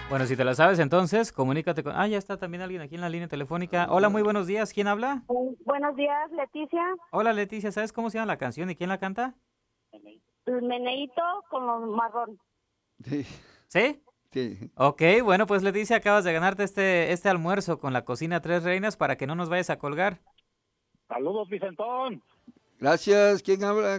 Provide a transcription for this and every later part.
Bueno, si te la sabes, entonces comunícate con... Ah, ya está también alguien aquí en la línea telefónica. Hola, muy buenos días. ¿Quién habla? Buenos días, Leticia. Hola, Leticia. ¿Sabes cómo se llama la canción y quién la canta? El meneíto con los marrón. Sí, ¿Sí? sí. Ok, bueno, pues Leticia, acabas de ganarte este almuerzo con la cocina Tres Reinas para que no nos vayas a colgar. Saludos, Vicentón. Gracias. ¿Quién habla?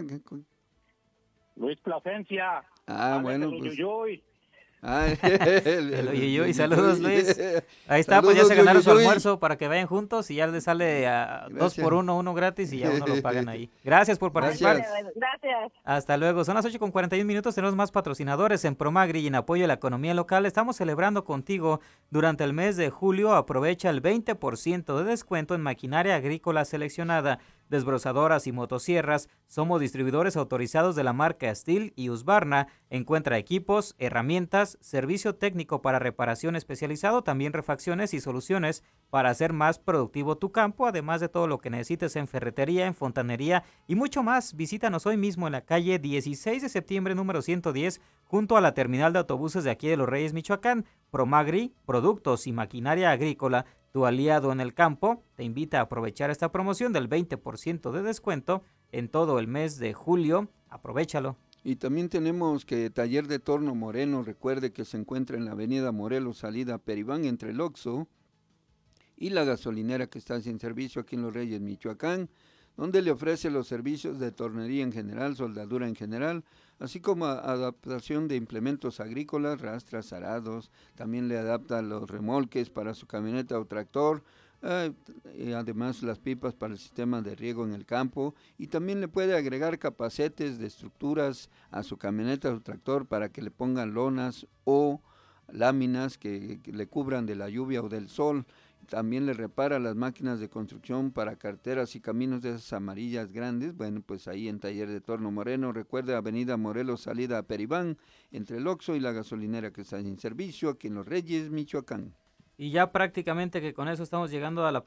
Luis Plasencia. Alex el Bueno, pues. Uyuyuy. Ah, El Uyuyuy, saludos Yuyuy. Luis. Ahí está, pues ya Saludos, se ganaron su Yuyuy. almuerzo para que vayan juntos y ya les sale a dos Gracias. por uno, uno gratis y ya uno lo pagan ahí. Gracias por participar. Gracias. Ándale, gracias. Hasta luego. Son las 8:41 minutos. Tenemos más patrocinadores en Promagri y en apoyo a la economía local. Estamos celebrando contigo durante el mes de julio. Aprovecha el 20% de descuento en maquinaria agrícola seleccionada, desbrozadoras y motosierras. Somos distribuidores autorizados de la marca Steel y Husqvarna. Encuentra equipos, herramientas, servicio técnico para reparación especializado, también refacciones y soluciones para hacer más productivo tu campo, además de todo lo que necesites en ferretería, en fontanería y mucho más. Visítanos hoy mismo en la calle 16 de septiembre número 110, junto a la terminal de autobuses de aquí de Los Reyes, Michoacán. Promagri, productos y maquinaria agrícola, tu aliado en el campo, te invita a aprovechar esta promoción del 20% de descuento en todo el mes de julio. Aprovéchalo. Y también tenemos que Taller de Torno Moreno, recuerde que se encuentra en la avenida Morelos, salida Peribán, entre el Oxxo y la gasolinera que está sin servicio aquí en Los Reyes, Michoacán, donde le ofrece los servicios de tornería en general, soldadura en general, así como adaptación de implementos agrícolas, rastras, arados, también le adapta los remolques para su camioneta o tractor, y además las pipas para el sistema de riego en el campo, y también le puede agregar capacetes de estructuras a su camioneta o tractor para que le pongan lonas o láminas que le cubran de la lluvia o del sol. También le repara las máquinas de construcción para carreteras y caminos de esas amarillas grandes. Bueno, pues ahí en Taller de Torno Moreno, recuerde avenida Morelos, salida a Peribán, entre el Oxxo y la gasolinera que está en servicio aquí en Los Reyes, Michoacán. Y ya prácticamente que con eso estamos llegando a la